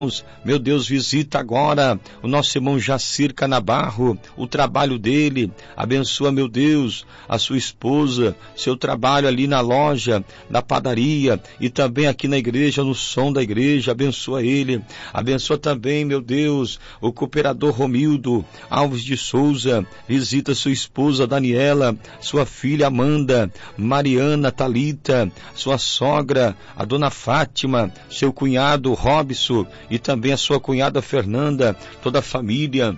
Meu Deus, visita agora o nosso irmão Jacir Canabarro, o trabalho dele, abençoa, meu Deus, a sua esposa, seu trabalho ali na loja, na padaria e também aqui na igreja, no som da igreja, abençoa ele, abençoa também, meu Deus, o cooperador Romildo Alves de Souza, visita sua esposa Daniela, sua filha Amanda, Mariana Talita, sua sogra, a dona Fátima, seu cunhado Robson, e também a sua cunhada Fernanda, toda a família.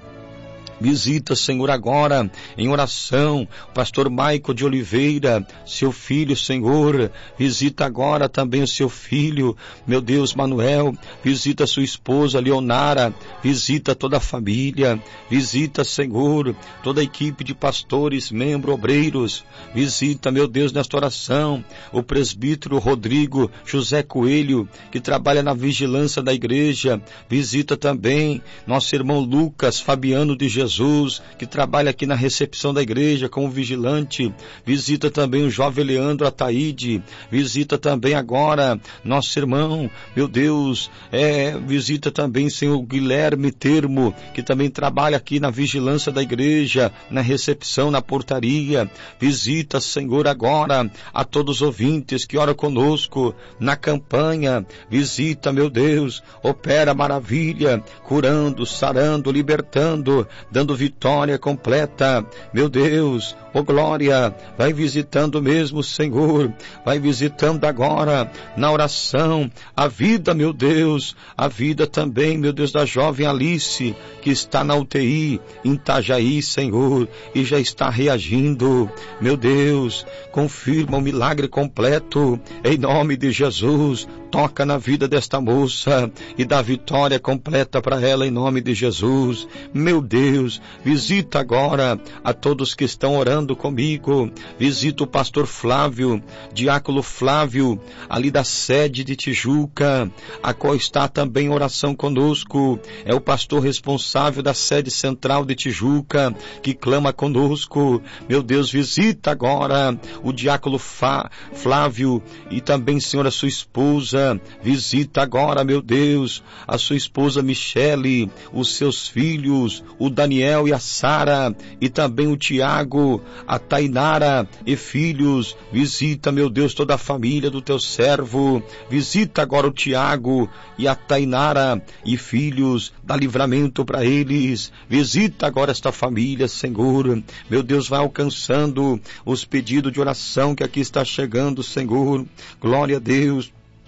Visita, Senhor, agora, em oração, o pastor Maico de Oliveira, seu filho, Senhor, visita agora também o seu filho, meu Deus, Manuel, visita sua esposa, Leonara, visita toda a família, visita, Senhor, toda a equipe de pastores, membros, obreiros, visita, meu Deus, nesta oração, o presbítero Rodrigo José Coelho, que trabalha na vigilância da igreja, visita também nosso irmão Lucas Fabiano de Jesus, que trabalha aqui na recepção da igreja como vigilante, visita também o jovem Leandro Ataíde, visita também agora nosso irmão, meu Deus, visita também Senhor Guilherme Termo, que também trabalha aqui na vigilância da igreja, na recepção, na portaria, visita, Senhor, agora a todos os ouvintes que oram conosco na campanha, visita, meu Deus, opera maravilha, curando, sarando, libertando, dando vitória completa, meu Deus, glória, vai visitando mesmo, Senhor, vai visitando agora, na oração, a vida, meu Deus, a vida também, meu Deus, da jovem Alice, que está na UTI, em Itajaí, Senhor, e já está reagindo, meu Deus, confirma o milagre completo, em nome de Jesus, toca na vida desta moça, e dá vitória completa para ela, em nome de Jesus, meu Deus, visita agora a todos que estão orando comigo, visita o pastor Flávio, diácono Flávio, ali da sede de Tijuca, a qual está também em oração conosco, é o pastor responsável da sede central de Tijuca, que clama conosco, meu Deus, visita agora o diácono Flávio, e também, Senhor, a sua esposa, visita agora, meu Deus, a sua esposa Michele, os seus filhos, o Daniel e a Sara, e também o Tiago, a Tainara e filhos, visita, meu Deus, toda a família do teu servo, visita agora o Tiago e a Tainara e filhos, dá livramento para eles, visita agora esta família, Senhor, meu Deus, vai alcançando os pedidos de oração que aqui está chegando, Senhor, glória a Deus.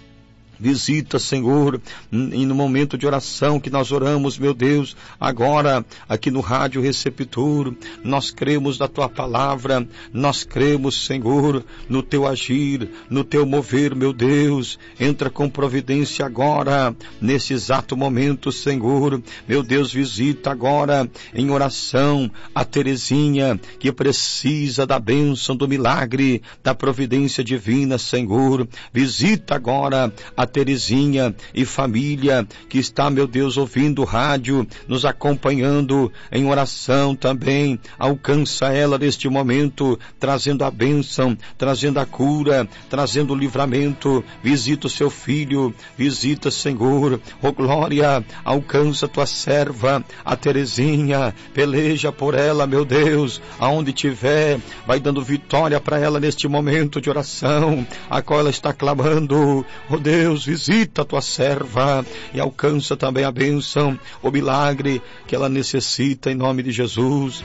Visita, Senhor, e no momento de oração que nós oramos, meu Deus, agora, aqui no Rádio Receptor, nós cremos na Tua Palavra, nós cremos, Senhor, no Teu agir, no Teu mover, meu Deus, entra com providência agora, nesse exato momento, Senhor, meu Deus, visita agora, em oração, a Terezinha, que precisa da bênção, do milagre, da providência divina, Senhor, visita agora a Terezinha e família que está, meu Deus, ouvindo o rádio, nos acompanhando em oração também, alcança ela neste momento, trazendo a bênção, trazendo a cura, trazendo o livramento, visita o seu filho, visita, Senhor, glória, alcança tua serva, a Terezinha, peleja por ela, meu Deus, aonde tiver, vai dando vitória para ela neste momento de oração, a qual ela está clamando, Deus, visita a tua serva e alcança também a bênção, o milagre que ela necessita em nome de Jesus.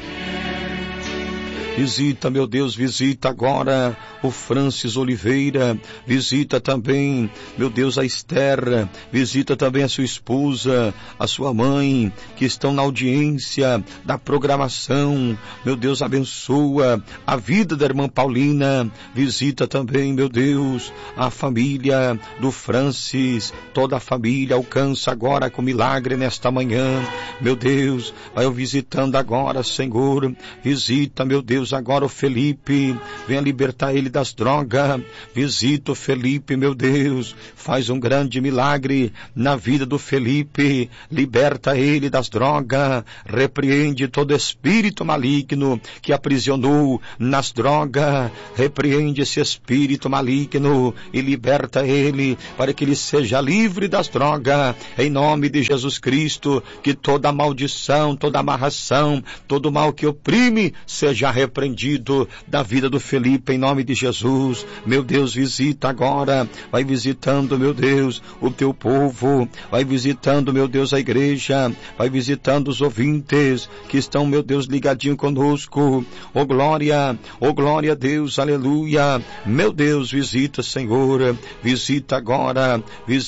Visita, meu Deus, visita agora o Francis Oliveira, visita também, meu Deus, a Esther, visita também a sua esposa, a sua mãe, que estão na audiência da programação, meu Deus, abençoa a vida da irmã Paulina, visita também, meu Deus, a família do Francis, toda a família alcança agora com milagre nesta manhã, meu Deus, vai eu visitando agora, Senhor, visita, meu Deus, Deus, agora o Felipe, venha libertar ele das drogas, visita o Felipe, meu Deus, faz um grande milagre na vida do Felipe, liberta ele das drogas, repreende todo espírito maligno que aprisionou nas drogas, repreende esse espírito maligno e liberta ele, para que ele seja livre das drogas, em nome de Jesus Cristo, que toda maldição, toda amarração, todo mal que oprime, seja repreendido da vida do Felipe, em nome de Jesus. Meu Deus, visita agora, vai visitando, meu Deus, o teu povo, vai visitando, meu Deus, a igreja, vai visitando os ouvintes que estão, meu Deus, ligadinho conosco. Oh glória a Deus, aleluia. Meu Deus, visita, Senhor, visita agora,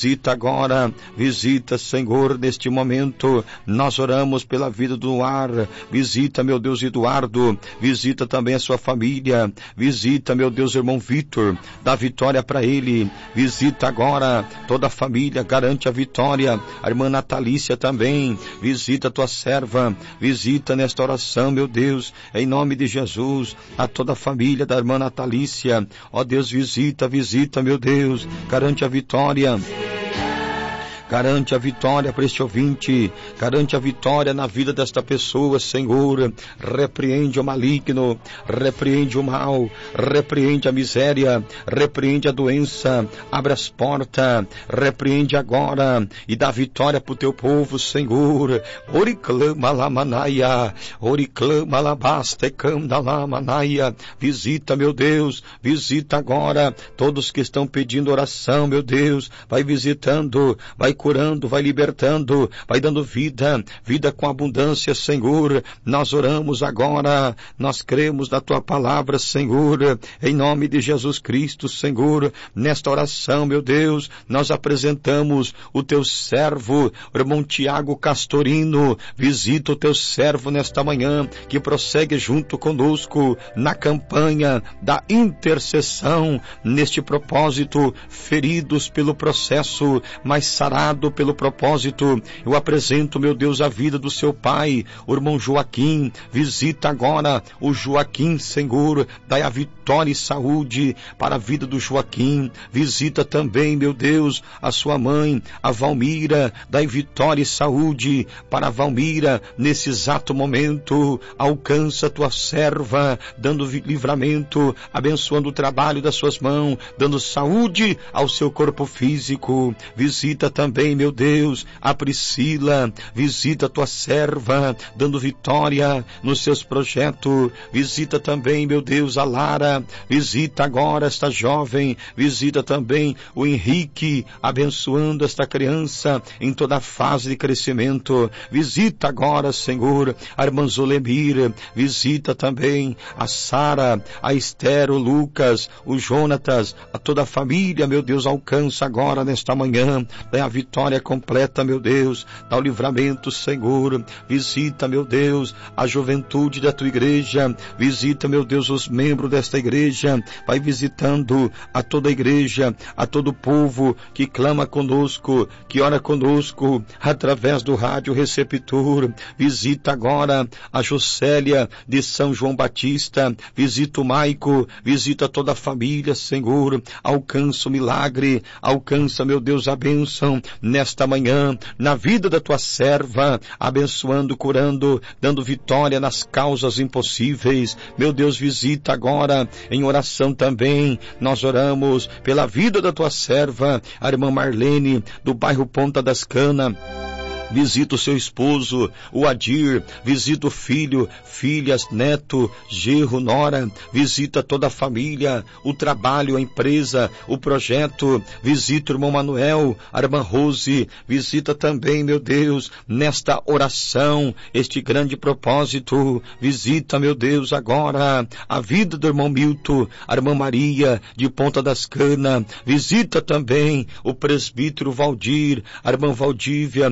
visita, Senhor, neste momento. Nós oramos pela vida do ar, visita, meu Deus, Eduardo, visita também a sua família, visita, meu Deus, irmão Vitor, dá vitória para ele, visita agora toda a família, garante a vitória, a irmã Natalícia também, visita a tua serva, visita nesta oração, meu Deus, em nome de Jesus, a toda a família da irmã Natalícia, ó Deus, visita, meu Deus, garante a vitória. Garante a vitória para este ouvinte, garante a vitória na vida desta pessoa, Senhor. Repreende o maligno, repreende o mal, repreende a miséria, repreende a doença, abre as portas, repreende agora e dá vitória para o teu povo, Senhor. Oriclama lamanaia, oriclama labaste canda lamanaia. Visita, meu Deus, visita agora todos que estão pedindo oração, meu Deus. Vai visitando, vai curando, vai libertando, vai dando vida com abundância, Senhor. Nós oramos agora, nós cremos na tua palavra, Senhor, em nome de Jesus Cristo, Senhor. Nesta oração, meu Deus, nós apresentamos o teu servo, o irmão Tiago Castorino. Visita o teu servo nesta manhã, que prossegue junto conosco na campanha da intercessão, neste propósito, feridos pelo processo, mas sarados pelo propósito. Eu apresento, meu Deus, a vida do seu pai, o irmão Joaquim. Visita agora o Joaquim, Senhor, dai a vitória e saúde para a vida do Joaquim. Visita também, meu Deus, a sua mãe, a Valmira, dai vitória e saúde para a Valmira nesse exato momento. Alcança a tua serva, dando livramento, abençoando o trabalho das suas mãos, dando saúde ao seu corpo físico. Visita também, meu Deus, a Priscila, visita a tua serva, dando vitória nos seus projetos. Visita também, meu Deus, a Lara, visita agora esta jovem, visita também o Henrique, abençoando esta criança em toda a fase de crescimento. Visita agora, Senhor, a irmã Zolemir, visita também a Sara, a Esther, o Lucas, o Jonatas, a toda a família, meu Deus, alcança agora nesta manhã, a vitória completa, meu Deus, dá o livramento, Senhor. Visita, meu Deus, a juventude da tua igreja, visita, meu Deus, os membros desta igreja, vai visitando a toda a igreja, a todo o povo que clama conosco, que ora conosco, através do rádio receptor. Visita agora a Jocélia de São João Batista, visita o Maico, visita toda a família, Senhor, alcança o milagre, alcança, meu Deus, a bênção nesta manhã, na vida da tua serva, abençoando, curando, dando vitória nas causas impossíveis. Meu Deus, visita agora, em oração também, nós oramos pela vida da tua serva, a irmã Marlene, do bairro Ponta das Canas. Visita o seu esposo, o Adir, visita o filho, filhas, neto, genro, nora, visita toda a família, o trabalho, a empresa, o projeto, visita o irmão Manuel, a irmã Rose, visita também, meu Deus, nesta oração, este grande propósito. Visita, meu Deus, agora a vida do irmão Milton, a irmã Maria, de Ponta das Canas, visita também o presbítero Valdir, a irmã Valdívia, a irmã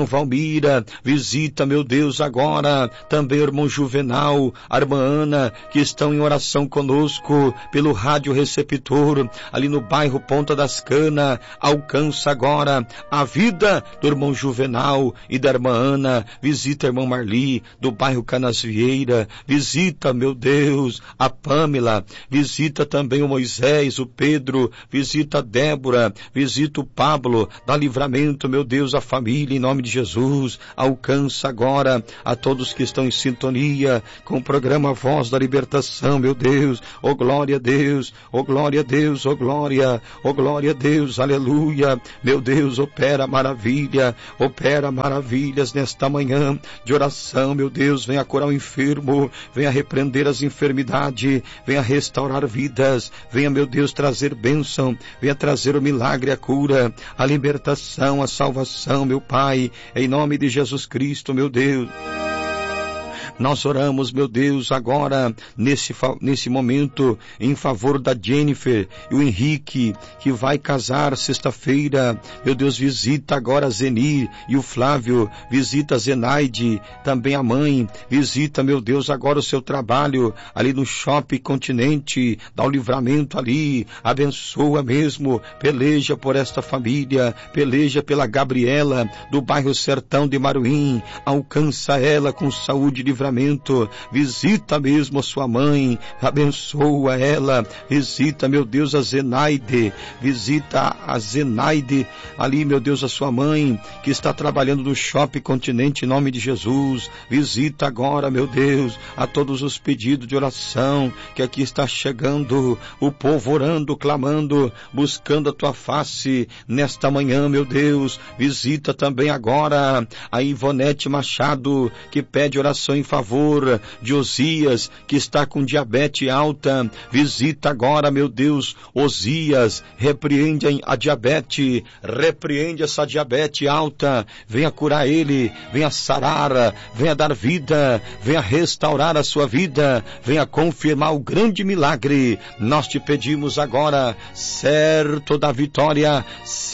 irmã Valmira, visita, meu Deus, agora também o irmão Juvenal, a irmã Ana, que estão em oração conosco pelo rádio receptor, ali no bairro Ponta das Canas. Alcança agora a vida do irmão Juvenal e da irmã Ana. Visita a irmã Marli, do bairro Canasvieira. Visita, meu Deus, a Pâmela. Visita também o Moisés, o Pedro. Visita a Débora. Visita o Pablo. Dá livramento, meu Deus, a família, em nome de Jesus. Alcança agora a todos que estão em sintonia com o programa Voz da Libertação, meu Deus. Oh, glória a Deus. Oh, glória a Deus. Oh, glória. Oh, glória a Deus. Aleluia. Meu Deus, opera maravilha. Opera maravilhas nesta manhã de oração, meu Deus. Venha curar o enfermo. Venha repreender as enfermidades. Venha restaurar vidas. Venha, meu Deus, trazer bênção. Venha trazer o milagre, a cura, a libertação, a salvação, meu Pai. Em nome de Jesus Cristo, meu Deus. Nós oramos, meu Deus, agora, nesse momento, em favor da Jennifer e o Henrique, que vai casar sexta-feira. Meu Deus, visita agora a Zeni e o Flávio, visita a Zenaide, também a mãe, visita, meu Deus, agora o seu trabalho, ali no Shopping Continente, dá o livramento ali, abençoa mesmo, peleja por esta família, peleja pela Gabriela, do bairro Sertão de Maruim, alcança ela com saúde e livramento. Visita mesmo a sua mãe, abençoa ela, visita, meu Deus, a Zenaide, visita a Zenaide, ali, meu Deus, a sua mãe, que está trabalhando no Shopping Continente, em nome de Jesus. Visita agora, meu Deus, a todos os pedidos de oração, que aqui está chegando, o povo orando, clamando, buscando a tua face, nesta manhã, meu Deus. Visita também agora a Ivonete Machado, que pede oração em favor de Osias, que está com diabetes alta. Visita agora, meu Deus, Osias, repreende a diabetes, repreende essa diabetes alta, venha curar ele, venha sarar, venha dar vida, venha restaurar a sua vida, venha confirmar o grande milagre. Nós te pedimos agora, certo da vitória,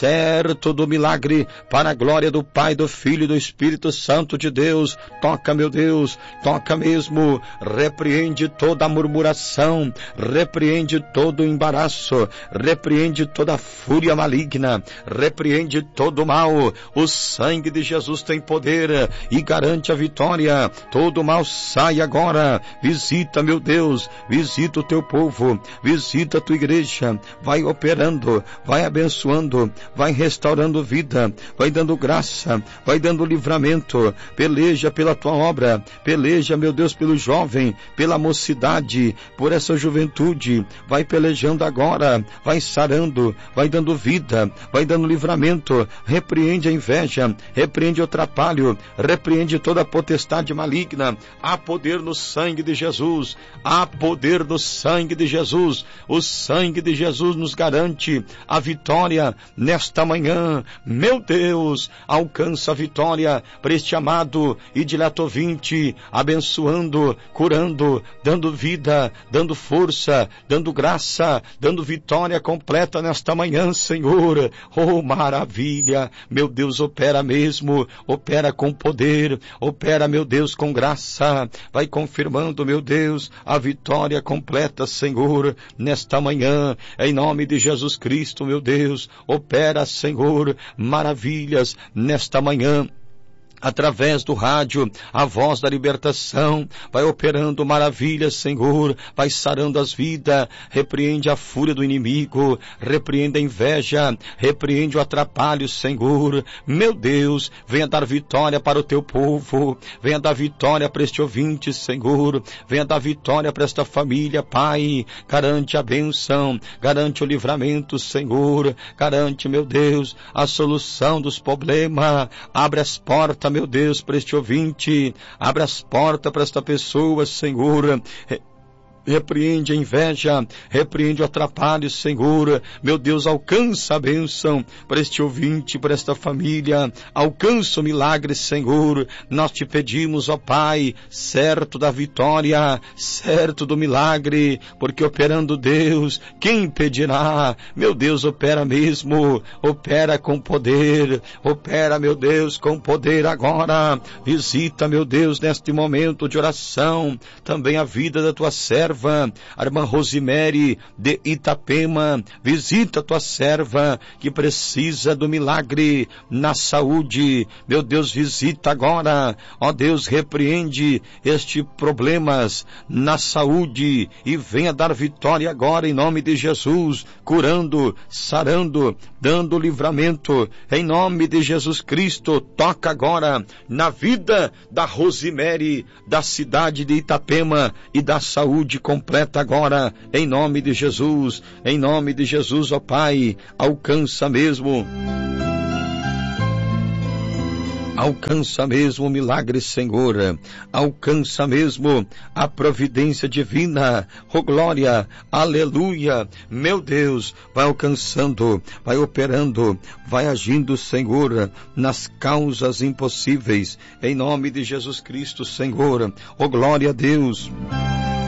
certo do milagre, para a glória do Pai, do Filho e do Espírito Santo de Deus. Toca, meu Deus, toca mesmo, repreende toda a murmuração, repreende todo o embaraço, repreende toda a fúria maligna, repreende todo o mal. O sangue de Jesus tem poder e garante a vitória. Todo o mal sai agora. Visita, meu Deus, visita o teu povo, visita a tua igreja, vai operando, vai abençoando, vai restaurando vida, vai dando graça, vai dando livramento. Peleja pela tua obra, peleja, meu Deus, pelo jovem, pela mocidade, por essa juventude. Vai pelejando agora, vai sarando, vai dando vida, vai dando livramento. Repreende a inveja, repreende o atrapalho, repreende toda a potestade maligna. Há poder no sangue de Jesus, há poder no sangue de Jesus. O sangue de Jesus nos garante a vitória nesta manhã. Meu Deus, alcança a vitória para este amado e dileto ouvinte, abençoando, curando, dando vida, dando força, dando graça, dando vitória completa nesta manhã, Senhor. Oh, maravilha, meu Deus, opera mesmo, opera com poder, opera, meu Deus, com graça, vai confirmando, meu Deus, a vitória completa, Senhor, nesta manhã, em nome de Jesus Cristo, meu Deus. Opera, Senhor, maravilhas nesta manhã. Através do rádio, a voz da libertação, vai operando maravilhas, Senhor, vai sarando as vidas, repreende a fúria do inimigo, repreende a inveja, repreende o atrapalho, Senhor. Meu Deus, venha dar vitória para o teu povo, venha dar vitória para este ouvinte, Senhor, venha dar vitória para esta família, Pai. Garante a bênção, garante o livramento, Senhor, garante, meu Deus, a solução dos problemas. Abre as portas, meu Deus, para este ouvinte, abre as portas para esta pessoa, Senhor. repreende a inveja, repreende o atrapalho, Senhor. Meu Deus, alcança a bênção para este ouvinte, para esta família, alcança o milagre, Senhor. Nós te pedimos, ó Pai, certo da vitória, certo do milagre, porque operando Deus, quem impedirá? Meu Deus, opera mesmo, opera com poder, opera, meu Deus, com poder agora. Visita, meu Deus, neste momento de oração, também a vida da tua serva, a irmã Rosemary de Itapema. Visita a tua serva que precisa do milagre na saúde. Meu Deus, visita agora, ó Deus, repreende estes problemas na saúde e venha dar vitória agora em nome de Jesus, curando, sarando, dando livramento em nome de Jesus Cristo. Toca agora na vida da Rosemary, da cidade de Itapema e da saúde completa agora em nome de Jesus, ó Pai, alcança mesmo o milagre, Senhor. Alcança mesmo a providência divina. Oh, glória, aleluia. Meu Deus, vai alcançando, vai operando, vai agindo, Senhor, nas causas impossíveis. Em nome de Jesus Cristo, Senhor. Oh, glória a Deus.